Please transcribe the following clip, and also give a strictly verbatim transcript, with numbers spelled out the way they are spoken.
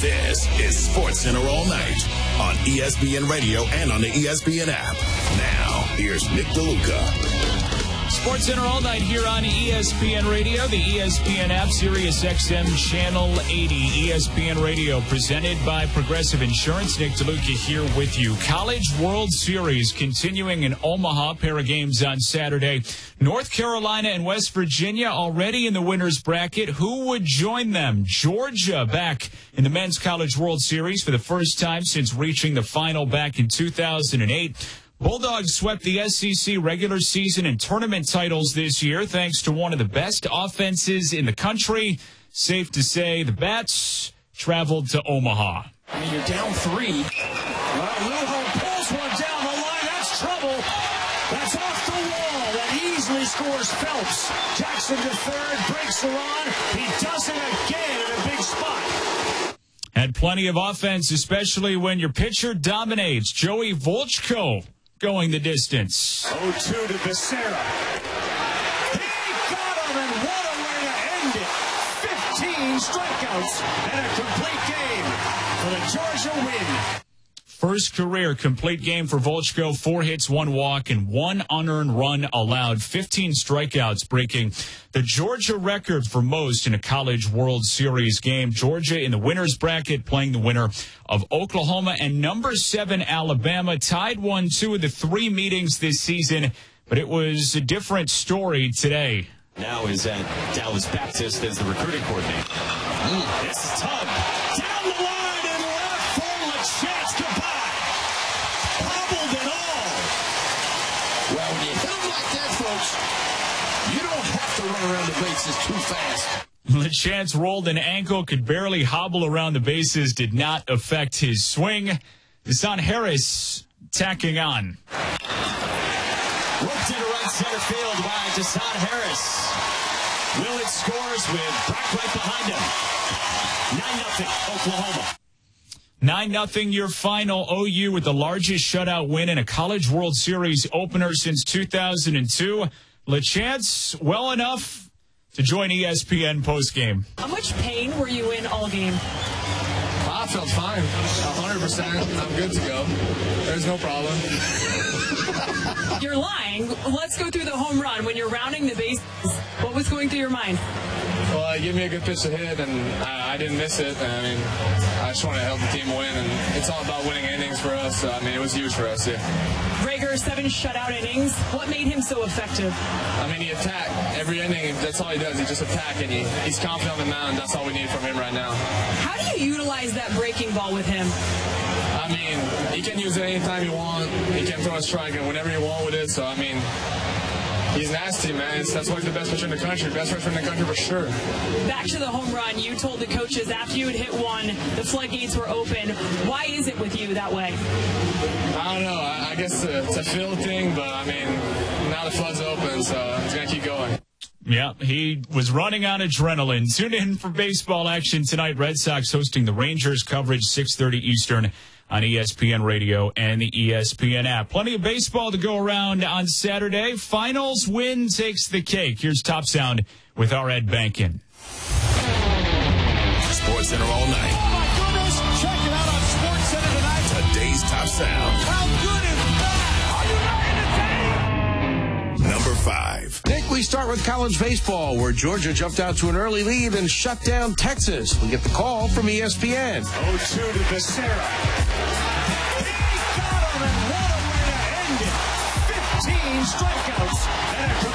This is Sports Center All Night on E S P N Radio and on the E S P N app. Now, here's Nick DeLuca. Sports Center All Night here on E S P N Radio, the E S P N app, Sirius X M Channel eighty. E S P N Radio presented by Progressive Insurance. Nick DeLuca here with you. College World Series continuing in Omaha. Pair of games on Saturday. North Carolina and West Virginia already in the winner's bracket. Who would join them? Georgia back in the Men's College World Series for the first time since reaching the final back in two thousand eight. Bulldogs swept the S E C regular season and tournament titles this year thanks to one of the best offenses in the country. Safe to say the Bats traveled to Omaha. And you're down three. Well, Luho pulls one down the line. That's trouble. That's off the wall. That easily scores Phelps. Jackson to third, breaks the run. He does it again in a big spot. Had plenty of offense, especially when your pitcher dominates. Joey Volchko going the distance. oh two to Becerra. He got him, and what a way to end it. fifteen strikeouts and a complete game for the Georgia win. First career complete game for Volchko. Four hits, one walk, and one unearned run allowed. fifteen strikeouts, breaking the Georgia record for most in a College World Series game. Georgia in the winner's bracket playing the winner of Oklahoma and number seven Alabama. Tied one two of the three meetings this season, but it was a different story today. Now is at Dallas Baptist as the recruiting coordinator. Mm. This is Tug. Down the line and left for LaChance. Goodbye. Hobbled and all. Well, when you hit them like that, folks, you don't have to run around the bases too fast. LaChance rolled an ankle, could barely hobble around the bases, did not affect his swing. Deshaun Harris tacking on. Roped into right center field by Deshaun Harris. Willett scores with Brock right behind him. nine nothing Oklahoma. nine nothing your final. O U with the largest shutout win in a College World Series opener since two thousand two. LaChance well enough to join E S P N postgame. How much pain were you in all game? I felt fine. one hundred percent. I'm good to go. There's no problem. You're lying. Let's go through the home run. When you're rounding the bases, what was going through your mind? Well, he gave me a good pitch to hit, and I, I didn't miss it. I mean, I just want to help the team win, and it's all about winning innings for us. So, I mean, it was huge for us, yeah. Rager, seven shutout innings. What made him so effective? I mean, he attacked every inning. That's all he does. He just attack, and he, he's confident on the mound. That's all we need from him right now. How do you utilize that breaking ball with him? I mean, he can use it anytime you want. He can throw a strike and whenever you want with it. So, I mean, he's nasty, man. It's, that's why he's the best pitcher in the country. Best pitcher in the country for sure. Back to the home run. You told the coaches after you had hit one, the floodgates were open. Why is it with you that way? I don't know. I, I guess it's a feel thing, but, I mean, now the flood's open, so it's going to keep going. Yeah, he was running on adrenaline. Tune in for baseball action tonight. Red Sox hosting the Rangers. Coverage six thirty Eastern on E S P N Radio and the E S P N app. Plenty of baseball to go around on Saturday. Finals win takes the cake. Here's Top Sound with our Ed Bankin. Sports Center All Night. Oh, my goodness. Check it out on Sports Center tonight. Today's Top Sound. How good is that? Are you ready to take? Number five. Nick, we start with college baseball, where Georgia jumped out to an early lead and shut down Texas. We get the call from E S P N. oh two to Becerra. He got him, and what a way to end it. fifteen strikeouts and a